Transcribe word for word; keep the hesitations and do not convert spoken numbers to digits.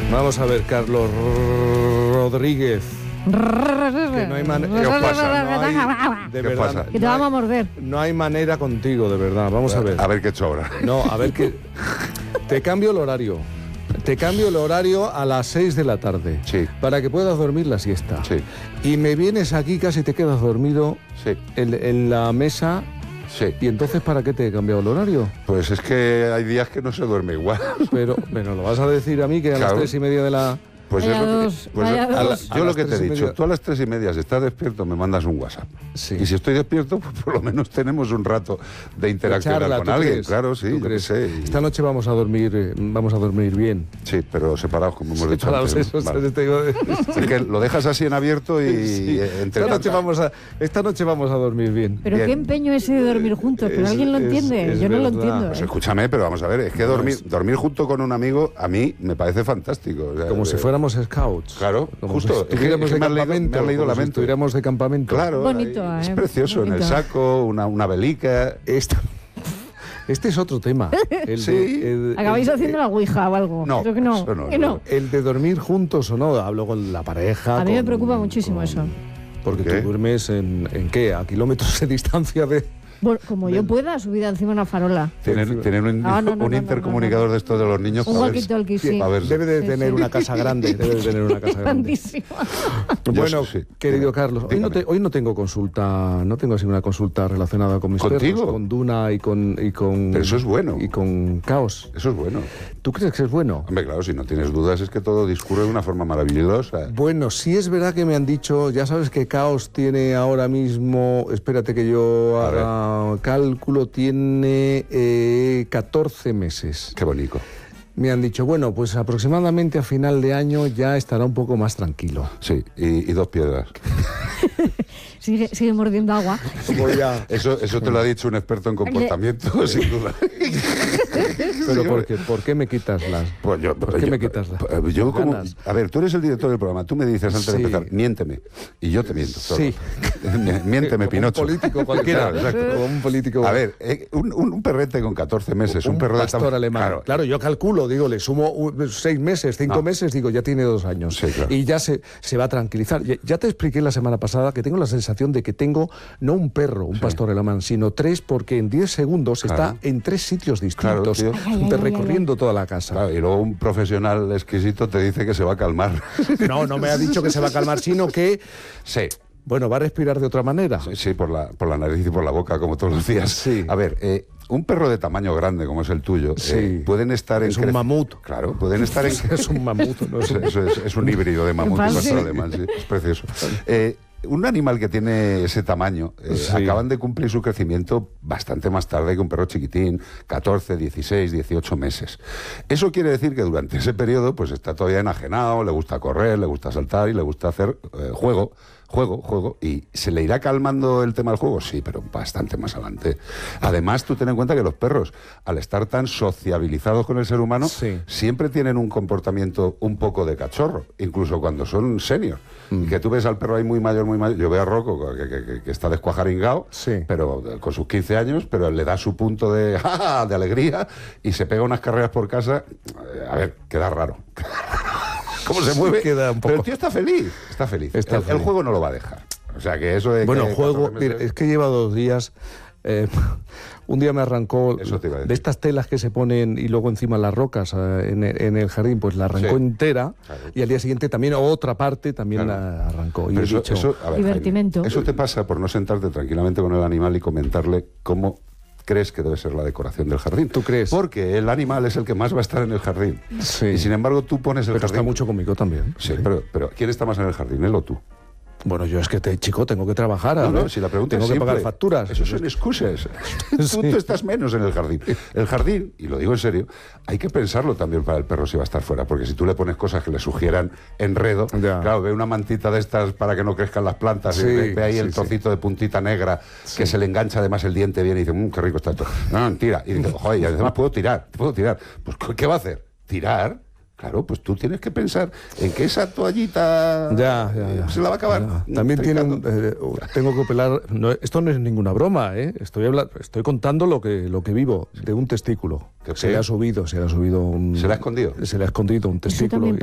Vamos a ver, Carlos Rodríguez. Que no hay manera. ¿Qué os pasa? No hay, de ¿Qué verdad, pasa? Que te no hay- vamos a morder. No hay manera contigo, de verdad. Vamos a ver. A ver qué he hecho ahora. No, a ver que. Te cambio el horario. Te cambio el horario a las seis de la tarde. Sí. Para que puedas dormir la siesta. Sí. Y me vienes aquí, casi te quedas dormido Sí, en, en la mesa. sí. ¿Y entonces para qué te he cambiado el horario? Pues es que hay días que no se duerme igual. Pero, bueno, lo vas a decir a mí que a Claro. las tres y media de la. Pues Vaya es lo que, dos, pues vaya a la- dos. A yo lo las que te tres he y dicho, media. tú a las tres y media, si estás despierto, me mandas un WhatsApp. Sí. Y si estoy despierto, pues por lo menos tenemos un rato de interaccionar Charla, con ¿tú alguien. crees? Claro, sí, ¿Tú yo crees? qué sé. y- Esta noche vamos a dormir, eh, vamos a dormir bien. Sí, pero separados, como hemos dicho Separados, antes. eso, Vale. te digo- Es que lo dejas así en abierto y Sí. eh, entre Esta noche tanta- vamos a, esta noche vamos a dormir bien. Pero Bien. qué empeño ese de dormir juntos, pero Es- alguien lo es- entiende. es Yo no lo verdad. entiendo. Pues ¿eh? escúchame, pero vamos a ver, es que dormir, es- dormir junto con un amigo a mí me parece fantástico. O sea, Como si eh, fuéramos scouts. Claro, Como justo. si Es que- estuviéramos es que de me has leído- campamento. me has leído como la si mente. estuviéramos de campamento. Claro, Bonito, ahí, es eh, precioso. En el bonito. saco, una, una velica. Esta- este es otro tema. El Sí. de, el- ¿Acabáis el- haciendo la ouija o algo? No, Creo que no. eso no, que no. no. El de dormir juntos o no, hablo con la pareja. A mí me con- preocupa muchísimo con- eso. Porque ¿Qué? tú duermes en, en qué, a kilómetros de distancia de. Bueno, como yo pueda, subida encima de una farola. Tienen, tienen un, No, no, no, un no, intercomunicador no, no. de estos de los niños. Un para ver- walkie-talkie, sí. para ver- Debe de Sí, tener sí. una casa grande. Debe de tener una casa grande. Grandísima. Yo Bueno, sí, sí. querido Dime, Carlos, hoy no, dígame. te- hoy no tengo consulta, no tengo así una consulta relacionada con mis ¿Contigo? perros, con Duna y con y con Pero eso es bueno. y con Caos. Eso es bueno. ¿Tú crees que es bueno? Hombre, claro, si no tienes dudas es que todo discurre de una forma maravillosa. Bueno, sí es verdad que me han dicho, ya sabes que Caos tiene ahora mismo, espérate que yo A haga cálculo, tiene eh, catorce meses. Qué bonito. Me han dicho, bueno, pues aproximadamente a final de año ya estará un poco más tranquilo. Sí, y, y dos piedras. Sigue, sigue mordiendo agua. Como ya. Eso, eso te lo ha dicho un experto en comportamiento, sin duda. Pero Sí, ¿por qué, ¿por qué me quitas las? Pues yo, ¿Por qué yo- me quitas las? pues yo como, ganas? a ver, tú eres el director del programa, tú me dices antes de Sí. empezar, miénteme, y yo te miento. todo. Sí. Miénteme, Como Pinocho. un político cualquiera. Claro, exacto. Como un político. A ver, eh, un, un- un perrete con catorce meses, un, un perro de pastor tam- alemán. Claro, Claro, yo calculo, digo, le sumo un- seis meses, cinco No. meses, digo, ya tiene dos años. Sí, claro. Y ya se, se va a tranquilizar. Ya, ya te expliqué la semana pasada que tengo la sensación de que tengo no un perro, un pastor alemán, sino tres, porque en diez segundos Claro. está en tres sitios Claro, distintos, tío. Ay, ay, ay, recorriendo toda la casa. Claro, y luego un profesional exquisito te dice que se va a calmar. No, no me ha dicho que se va a calmar, sino que, Sí. bueno, va a respirar de otra manera. Sí, sí, por la, por la nariz y por la boca, como todos los días. Sí. A ver, eh, un perro de tamaño grande como es el tuyo, Sí. eh, pueden estar en... Es un crec- mamut. Claro, pueden estar en... Es un mamut, no es Eso, un- eso es, es un híbrido de mamut y Vale. pastor alemán, sí, es precioso. Eh, un animal que tiene ese tamaño, eh, Sí. acaban de cumplir su crecimiento bastante más tarde que un perro chiquitín, catorce, dieciséis, dieciocho meses. Eso quiere decir que durante ese periodo pues está todavía enajenado, le gusta correr, le gusta saltar y le gusta hacer eh, juego, juego, juego. ¿Y se le irá calmando el tema del juego? Sí, pero bastante más adelante. Además, tú ten en cuenta que los perros, al estar tan sociabilizados con el ser humano, Sí. siempre tienen un comportamiento un poco de cachorro, incluso cuando son senior. Mm. Y que tú ves al perro ahí muy mayor, muy mayor. Yo veo a Rocco, que, que- que- que está descuajaringado, Sí. pero eh, con sus quince años, pero le da su punto de, ¡ja, ja!, de alegría y se pega unas carreras por casa. Eh, A ver, queda raro. ¿Cómo se Sí, mueve? queda un Pero poco- el tío está feliz, está feliz. Está el, el feliz. juego no lo va a dejar. O sea, que eso de Bueno, que juego, catorce meses- mira, es que lleva dos días. eh, un día me arrancó Eso te iba a decir. de estas telas que se ponen y luego encima las rocas eh, en, el- en el jardín, pues la arrancó Sí. entera Claro. y al día siguiente también otra parte también Claro. la arrancó. Y Pero he eso, dicho, eso- a ver, Divertimento. Jaime, eso te pasa por no sentarte tranquilamente con el animal y comentarle cómo crees que debe ser la decoración del jardín. ¿Tú crees? Porque el animal es el que más va a estar en el jardín. Sí. Y sin embargo tú pones el pero jardín... está mucho conmigo también. Sí, pero, pero ¿quién está más en el jardín, él o tú? Bueno, yo es que, te, chico, tengo que trabajar. a No, no, ver, si la pregunta tengo es que simple. pagar facturas. Eso son excusas. Tú, Sí. tú estás menos en el jardín. El jardín, y lo digo en serio, hay que pensarlo también para el perro si va a estar fuera, porque si tú le pones cosas que le sugieran enredo, Ya. claro, ve una mantita de estas para que no crezcan las plantas, Sí, y ve, ve ahí sí, el sí. trocito de puntita negra que se le engancha además el diente bien y dice, mmm, qué rico está esto. No, no, tira. Y dice, joder, y además puedo tirar, puedo tirar. Pues, ¿qué va a hacer? ¿Tirar? Claro, pues tú tienes que pensar en que esa toallita Ya, ya, ya. se la va a acabar. Ya. También tiene un, trincando. eh, tengo que operar. No, esto no es ninguna broma, ¿eh? Estoy habla- estoy contando lo que lo que vivo de un testículo. ¿Qué Se qué? le ha subido, se le ha subido un. ¿Se le ha escondido? Se le ha escondido un testículo. también